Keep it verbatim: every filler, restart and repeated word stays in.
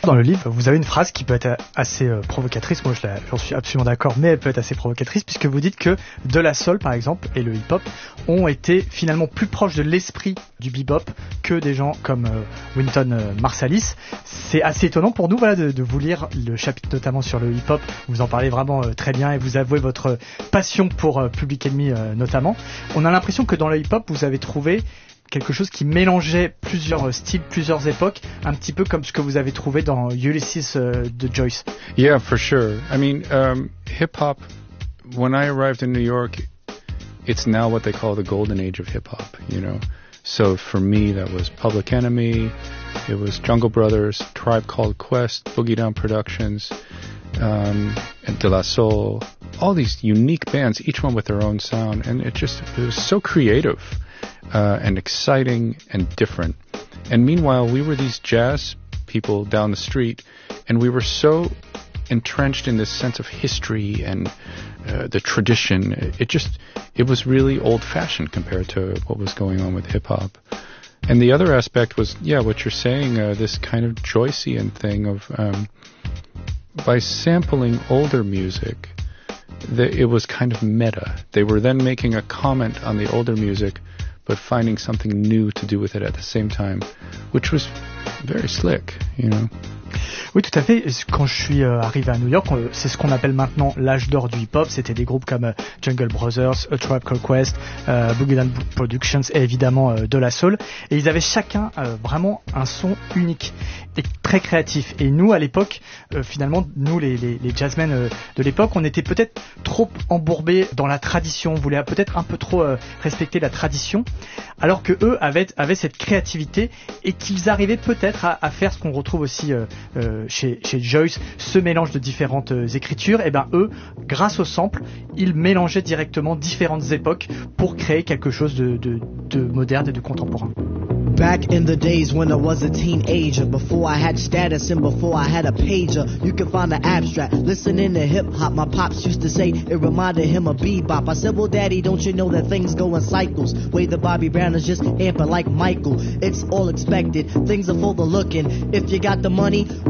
Dans le livre, vous avez une phrase qui peut être assez euh, provocatrice, moi je la, j'en suis absolument d'accord, mais elle peut être assez provocatrice, puisque vous dites que De La Soul, par exemple, et le hip-hop ont été finalement plus proches de l'esprit du bebop que des gens comme euh, Wynton euh, Marsalis. C'est assez étonnant pour nous, voilà, de, de vous lire le chapitre notamment sur le hip-hop. Vous en parlez vraiment euh, très bien et vous avouez votre passion pour euh, Public Enemy euh, notamment. On a l'impression que dans le hip-hop, vous avez trouvé quelque chose qui mélangeait plusieurs styles, plusieurs époques, un petit peu comme ce que vous avez trouvé dans Ulysses uh, de Joyce. Yeah, for sure. I mean, um, hip-hop, when I arrived in New York, it's now what they call the golden age of hip-hop, you know. So for me, that was Public Enemy, it was Jungle Brothers, Tribe Called Quest, Boogie Down Productions, um, and De La Soul, all these unique bands, each one with their own sound, and it just, it was so creative. Uh, and exciting and different. And meanwhile, we were these jazz people down the street, and we were so entrenched in this sense of history and uh, the tradition. It, it just, it was really old-fashioned compared to what was going on with hip-hop. And the other aspect was, yeah, what you're saying, uh, this kind of Joycean thing of, um, by sampling older music, the, it was kind of meta. They were then making a comment on the older music, but finding something new to do with it at the same time, which was very slick, you know. Oui, tout à fait. Quand je suis euh, arrivé à New York, euh, c'est ce qu'on appelle maintenant l'âge d'or du hip-hop. C'était des groupes comme euh, Jungle Brothers, A Tribe Called Quest, euh, Boogie Down Productions et évidemment euh, De La Soul. Et ils avaient chacun euh, vraiment un son unique et très créatif. Et nous, à l'époque, euh, finalement, nous, les, les, les jazzmen euh, de l'époque, on était peut-être trop embourbés dans la tradition. On voulait peut-être un peu trop euh, respecter la tradition, alors que eux avaient, avaient cette créativité et qu'ils arrivaient peut-être à, à faire ce qu'on retrouve aussi euh, euh, chez, chez Joyce, ce mélange de différentes euh, écritures. Et ben eux, grâce au sample, ils mélangeaient directement différentes époques pour créer quelque chose de, de, de moderne et de contemporain. Back in the days when I was a teenager, before I had status and before I had a pager, you can find the abstract. Listening to hip hop, my pops used to say it reminded him of bebop. I said, well, daddy, don't you know that things go in cycles? Way the Bobby Brown is just amping like Michael. It's all expected, things are for the looking. If you got the money,